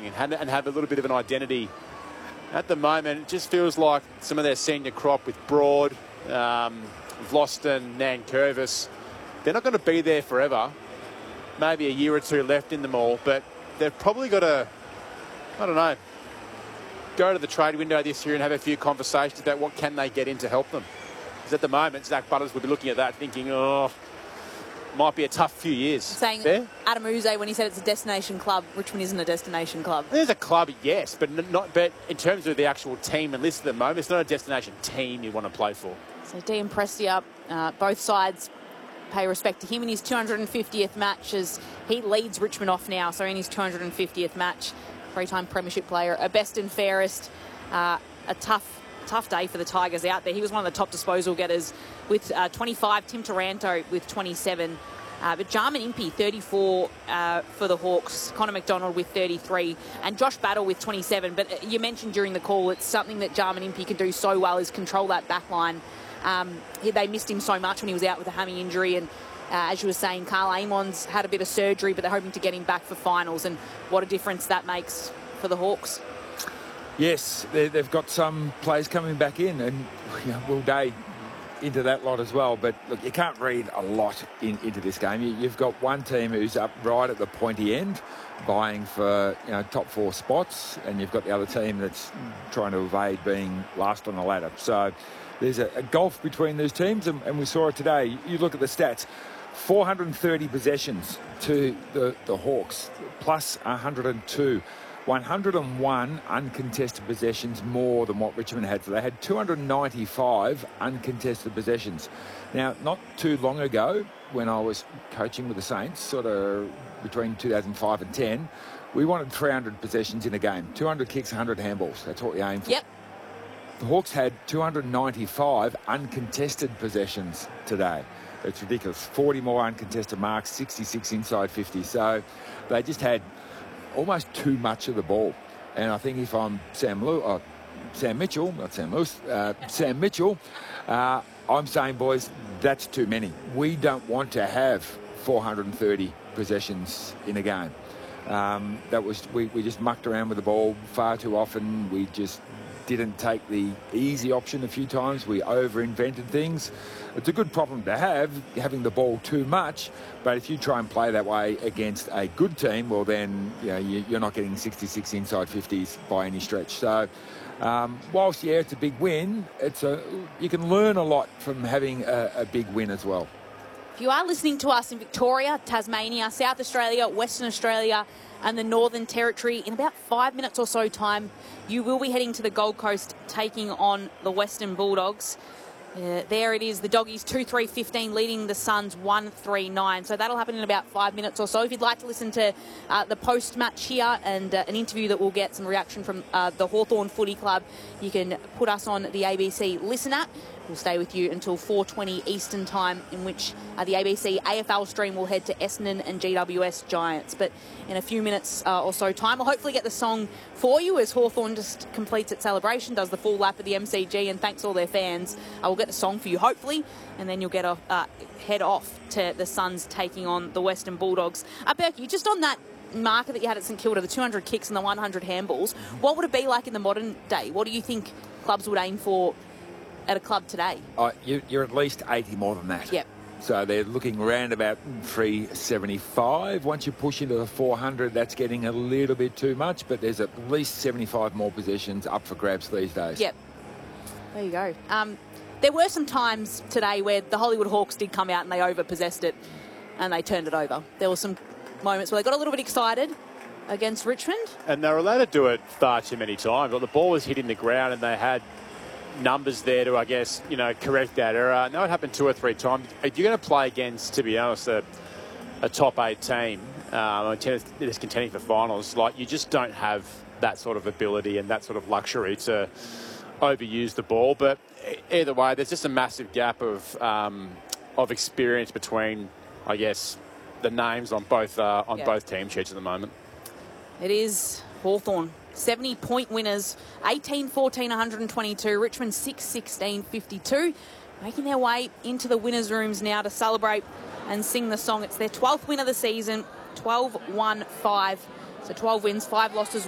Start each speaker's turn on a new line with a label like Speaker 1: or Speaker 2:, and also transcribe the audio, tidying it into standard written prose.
Speaker 1: and have a little bit of an identity. At the moment, it just feels like some of their senior crop with Broad, Vlosten, Nankervis, they're not going to be there forever. Maybe a year or two left in them all, but they've probably got to, I don't know, go to the trade window this year and have a few conversations about what can they get in to help them. Because at the moment, Zach Butters would be looking at that thinking, oh, might be a tough few years.
Speaker 2: Saying Adam Uze, when he said it's a destination club, Richmond isn't a destination club.
Speaker 1: There's a club, yes, but not. But in terms of the actual team and list at the moment, it's not a destination team you want to play for.
Speaker 2: So Dean Prestia, both sides pay respect to him in his 250th match as he leads Richmond off now. So in his 250th match, three-time premiership player, a best and fairest, a tough day for the Tigers out there. He was one of the top disposal getters with 25, Tim Taranto with 27. But Jarman Impey, 34 for the Hawks, Connor McDonald with 33, and Josh Battle with 27. But you mentioned during the call, it's something that Jarman Impey can do so well is control that back line. They missed him so much when he was out with a hammy injury, and as you were saying, Carl Amon's had a bit of surgery, but they're hoping to get him back for finals, and what a difference that makes for the Hawks.
Speaker 3: Yes, they've got some players coming back in, and Will Day into that lot as well. But look, you can't read a lot into this game. You've got one team who's up right at the pointy end, vying for top four spots, and you've got the other team that's trying to evade being last on the ladder. So there's a gulf between those teams, and we saw it today. You look at the stats. 430 possessions to the Hawks, plus 102. 101 uncontested possessions more than what Richmond had. So they had 295 uncontested possessions. Now, not too long ago, when I was coaching with the Saints, sort of between 2005 and 10, we wanted 300 possessions in a game. 200 kicks, 100 handballs. That's what we aimed for.
Speaker 2: Yep.
Speaker 3: The Hawks had 295 uncontested possessions today. It's ridiculous. 40 more uncontested marks, 66 inside 50. So they just had almost too much of the ball. And I think if I'm Sam Mitchell, I'm saying, boys, that's too many. We don't want to have 430 possessions in a game. We just mucked around with the ball far too often. We just didn't take the easy option a few times. We over-invented things. It's a good problem to have, having the ball too much, but if you try and play that way against a good team, well then you're not getting 66 inside 50s by any stretch. So whilst, it's a big win, you can learn a lot from having a big win as well.
Speaker 2: If you are listening to us in Victoria, Tasmania, South Australia, Western Australia and the Northern Territory, in about 5 minutes or so time, you will be heading to the Gold Coast taking on the Western Bulldogs. There it is, the Doggies 2-3-15 leading the Suns 1-3-9. So that'll happen in about 5 minutes or so. If you'd like to listen to the post-match here and an interview that will get some reaction from the Hawthorn Footy Club, you can put us on the ABC Listen app. We'll stay with you until 4:20 Eastern Time, in which the ABC AFL stream will head to Essendon and GWS Giants. But in a few minutes or so time, we'll hopefully get the song for you as Hawthorn just completes its celebration, does the full lap of the MCG and thanks all their fans. We'll get the song for you, hopefully, and then you'll get head off to the Suns taking on the Western Bulldogs. Berkey, just on that marker that you had at St Kilda, the 200 kicks and the 100 handballs, what would it be like in the modern day? What do you think clubs would aim for at a club today?
Speaker 3: You're at least 80 more than that.
Speaker 2: Yep.
Speaker 3: So they're looking around about 375. Once you push into the 400, that's getting a little bit too much, but there's at least 75 more possessions up for grabs these days.
Speaker 2: Yep. There you go. There were some times today where the Hollywood Hawks did come out and they overpossessed it and they turned it over. There were some moments where they got a little bit excited against Richmond. And
Speaker 1: they were allowed to do it far too many times. Like the ball was hitting the ground and they had numbers there to, I guess, correct that error. No, it happened 2 or 3 times. If you're going to play against, to be honest, a top 8 team, that's contending for finals, like you just don't have that sort of ability and that sort of luxury to overuse the ball. But either way, there's just a massive gap of experience between, I guess, the names on both team sheets at the moment.
Speaker 2: It is Hawthorn 70-point winners, 18-14, 122. Richmond 6-16, 52. Making their way into the winners' rooms now to celebrate and sing the song. It's their 12th win of the season, 12-1-5. So 12 wins, 5 losses,